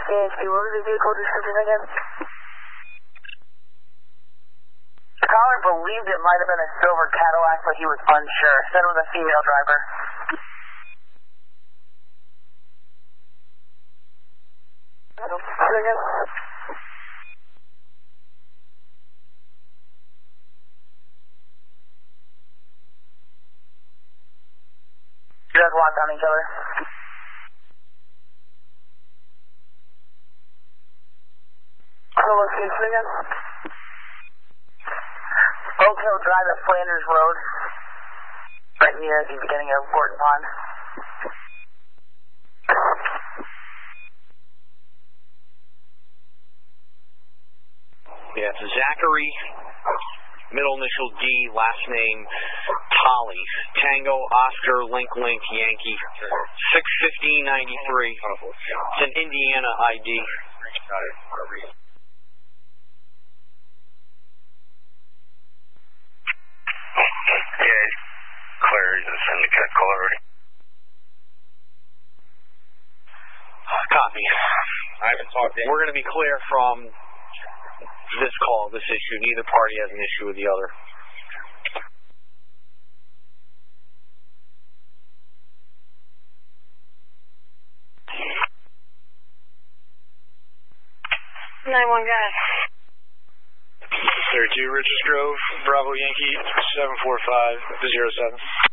CHP, what was the vehicle description again? The caller believed it might have been a silver Cadillac, but he was unsure. Said it was a female driver. Again? You guys locked on each other? Location again? Oak Hill Drive at Flanders Road, right near the beginning of Gorton Pond. Yeah, it's Zachary, middle initial D, last name Tolly. Tango, Oscar, Link, Yankee. 61593. It's an Indiana ID. Yeah, clear. Just send the cat call already. Copy. I haven't talked to him. We're going to be clear from this call, this issue. Neither party has an issue with the other. 9-1, guys. 32 Richards Grove, Bravo Yankee 74507.